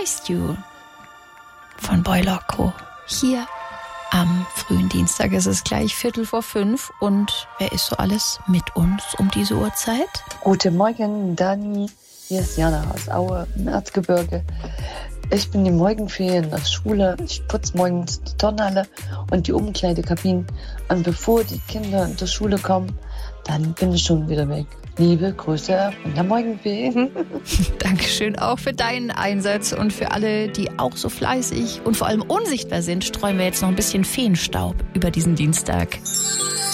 Missed You von Boy Loco. Hier am frühen Dienstag ist es gleich 4:45 und wer ist so alles mit uns um diese Uhrzeit? Guten Morgen, Dani. Hier ist Jana aus Aue im Erzgebirge. Ich bin die Morgenferien in der Schule. Ich putze morgens die Turnhalle und die Umkleidekabinen. Und bevor die Kinder in der Schule kommen, dann bin ich schon wieder weg. Liebe Grüße von der Morgenfee. Dankeschön auch für deinen Einsatz und für alle, die auch so fleißig und vor allem unsichtbar sind, streuen wir jetzt noch ein bisschen Feenstaub über diesen Dienstag.